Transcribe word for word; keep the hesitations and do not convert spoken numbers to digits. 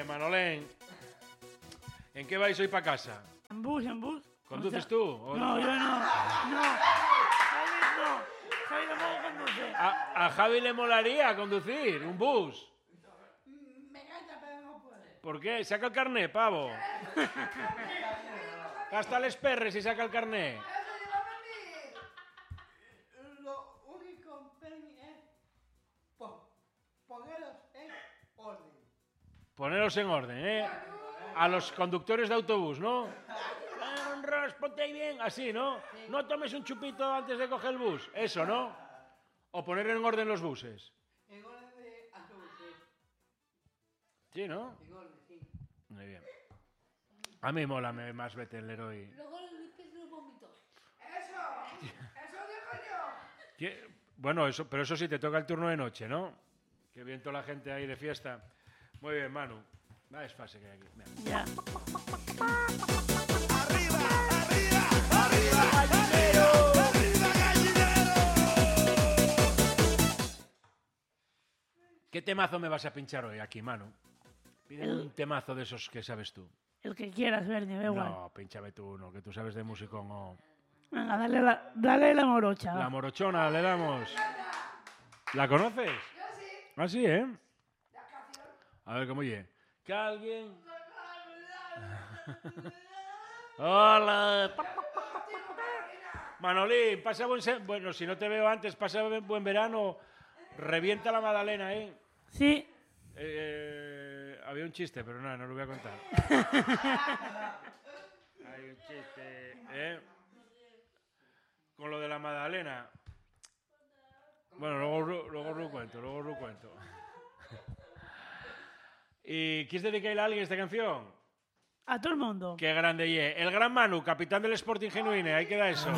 bien, Manolén. ¿En qué vais hoy para casa? En bus, en bus. ¿Conduces O sea, tú? ¿O no, yo no. No. Javi no. Javi tampoco conduce. A, a Javi le molaría conducir un bus. Me encanta, pero no puede. ¿Por qué? Saca el carné, pavo. Gasta les perres y saca el carné. Eso lleva a venir. Lo único que es po- ponerlos en orden. Poneros en orden, ¿eh? A los conductores de autobús, ¿no? Ros, ponte ahí bien, así, ¿no? No tomes un chupito antes de coger el bus. Eso, ¿no? O poner en orden los buses. En orden de autobuses. Sí, ¿no? En orden, sí. Muy bien. A mí mola me- más Betelero y... Luego le limpias los vómitos. ¡Eso! ¡Eso digo yo! ¿Qué? Bueno, eso, pero eso sí te toca el turno de noche, ¿no? Que bien toda la gente ahí de fiesta. Muy bien, Manu. Da desfase que hay aquí. Venga. Ya. ¿Qué temazo me vas a pinchar hoy aquí, Manu? Pide un temazo de esos que sabes tú. El que quieras, Bernie, da igual. No, pínchame tú uno, que tú sabes de músico o... Venga, dale la, dale la morocha. La va. morochona, le damos. ¿La conoces? Yo sí. Ah, sí, ¿eh? La canción. A ver cómo oye. Que alguien... Hola. Manolín, pasa buen... se- Bueno, si no te veo antes, pasa buen verano. Revienta la magdalena, ¿eh? Sí. Eh, había un chiste, pero nada, no lo voy a contar. Hay un chiste, ¿eh? Con lo de la magdalena. Bueno, luego, lu- luego lo cuento, luego lo cuento. ¿Y quieres dedicarle a alguien esta canción? A todo el mundo. Qué grande, ye. El gran Manu, capitán del Sporting Genuine, ahí queda eso.